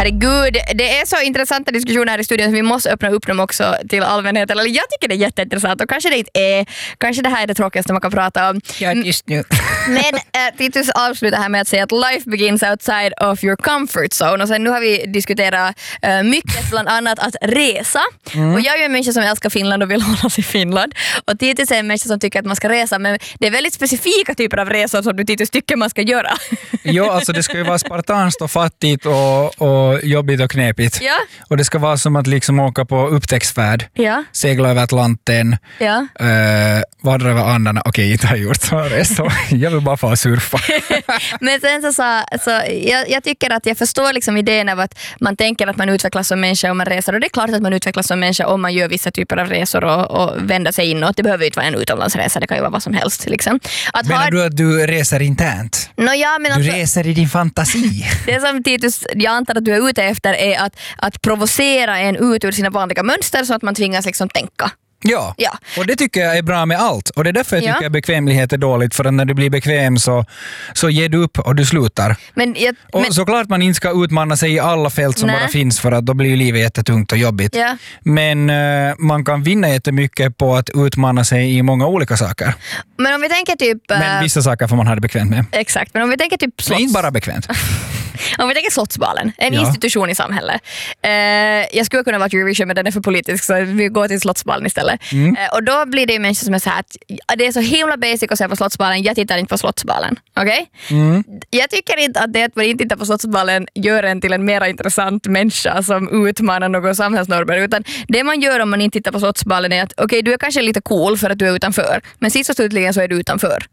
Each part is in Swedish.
Herregud, det är så intressanta diskussioner här i studion så vi måste öppna upp dem också till allmänheten. Eller jag tycker det är jätteintressant och kanske det inte är, kanske det här är det tråkigaste man kan prata om. Ja, just nu. Men Titus avslutar här med att säga att life begins outside of your comfort zone. Och sen nu har vi diskuterat mycket, bland annat att resa. Och jag är ju en människa som älskar Finland och vill hålla sig i Finland. Och Titus är en människa som tycker att man ska resa, men det är väldigt specifika typer av resor som du Titus tycker man ska göra. Jo, alltså det ska ju vara spartanskt och fattigt och jobbigt och knepigt. Ja. Och det ska vara som att liksom åka på upptäcktsfärd. Ja. Segla över Atlanten. Ja. Vad det var andarna? Okej, inte har gjort så. Jag vill bara få surfa. Men sen så jag tycker att jag förstår liksom idén av att man tänker att man utvecklas som människa om man reser. Och det är klart att man utvecklas som människa om man gör vissa typer av resor och vänder sig inåt. Det behöver ju inte vara en utomlandsresa, det kan ju vara vad som helst. Liksom. Menar du att du reser internt? Men du reser i din fantasi. Det som Titus, jag antar att du är ute efter är att provocera en ut ur sina vanliga mönster så att man tvingas liksom tänka. Ja, och det tycker jag är bra med allt. Och det är därför jag tycker att bekvämlighet är dåligt. För att när du blir bekväm så ger du upp och du slutar. Men såklart man inte ska utmana sig i alla fält som bara finns, för att då blir ju livet jättetungt och jobbigt. Ja. Men man kan vinna jättemycket på att utmana sig i många olika saker. Men om vi tänker typ... Men vissa saker får man ha det bekvämt med. Exakt, men om vi tänker typ slotts... Men inte bara bekvämt. Om vi tänker Slottsbalen, en institution i samhället. Jag skulle kunna vara Eurovision, men den är för politisk så vi går till Slottsbalen istället. Och då blir det ju människor som är så här att det är så himla basic att se på Slottsbalen, jag tittar inte på Slottsbalen. Okej? Jag tycker inte att det att man inte tittar på Slottsbalen gör en till en mer intressant människa som utmanar några samhällsnormer, utan det man gör om man inte tittar på Slottsbalen är att du är kanske lite cool för att du är utanför, men sist och slutligen så är du utanför.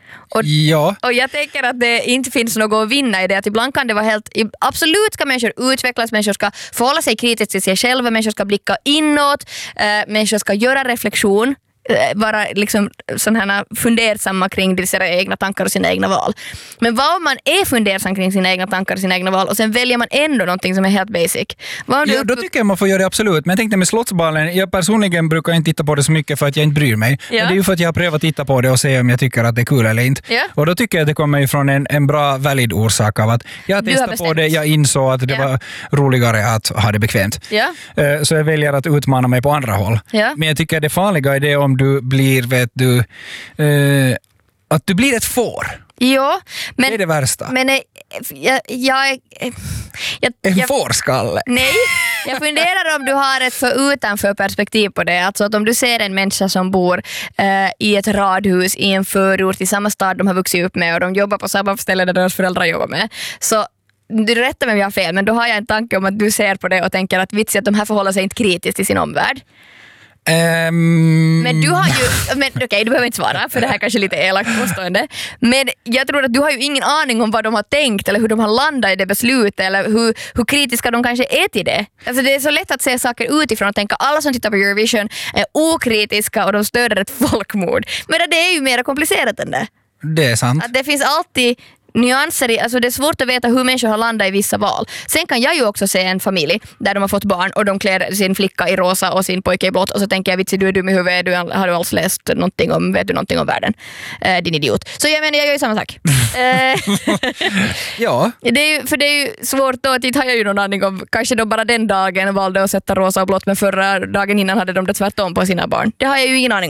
Och jag tänker att det inte finns något att vinna i det, att ibland kan det vara absolut ska människor utvecklas, människor ska förhålla sig kritiskt till sig själva, människor ska blicka inåt, människor ska göra reflektion, vara liksom sådana här fundersamma kring sina egna tankar och sina egna val. Men vad om man är fundersam kring sina egna tankar och sina egna val och sen väljer man ändå någonting som är helt basic? Då tycker jag man får göra det absolut. Men jag tänkte med Slottsbalen, jag personligen brukar inte titta på det så mycket för att jag inte bryr mig. Ja. Men det är ju för att jag har prövat att titta på det och se om jag tycker att det är kul eller inte. Ja. Och då tycker jag att det kommer ifrån en bra valid orsak av att jag testade på det, jag insåg att det var roligare att ha det bekvämt. Ja. Så jag väljer att utmana mig på andra håll. Ja. Men jag tycker att det farliga är det om du blir, att du blir ett får. Jo, men... Det är det värsta. Men en fårskalle. Nej, jag funderar om du har ett för utanför perspektiv på det. Alltså att om du ser en människa som bor i ett radhus i en förort i samma stad de har vuxit upp med och de jobbar på samma ställe där deras föräldrar jobbar med. Så du rättar mig om jag har fel, men då har jag en tanke om att du ser på det och tänker att vits att de här förhåller sig inte kritiskt till sin omvärld. Men du har ju, okej, du behöver inte svara för det här kanske är lite elakt påstående, men jag tror att du har ju ingen aning om vad de har tänkt eller hur de har landat i det beslutet eller hur kritiska de kanske är till det. Alltså det är så lätt att se saker utifrån och tänka alla som tittar på Eurovision är okritiska och de stöder ett folkmord, men det är ju mer komplicerat än det. Det är sant. Att det finns alltid nyanser i, alltså det är svårt att veta hur människor har landat i vissa val. Sen kan jag ju också se en familj där de har fått barn och de klär sin flicka i rosa och sin pojke i blått och så tänker jag, vitsi, du är dum i huvudet, har du alls läst någonting om, vet du någonting om världen? Din idiot. Så jag menar, jag gör ju samma sak. Ja. Det är ju svårt då, att inte har jag ju någon aning om, kanske de bara den dagen valde att sätta rosa och blått, men förra dagen innan hade de det tvärtom på sina barn. Det har jag ju ingen aning